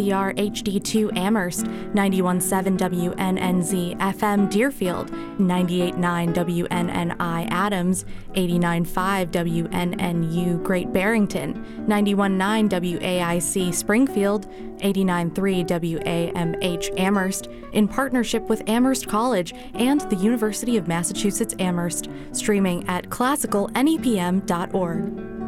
WICR HD2 Amherst, 91.7 WNNZ FM Deerfield, 98.9 WNNI Adams, 89.5 WNNU Great Barrington, 91.9 WAIC Springfield, 89.3 WAMH Amherst, in partnership with Amherst College and the University of Massachusetts Amherst, streaming at classicalnepm.org.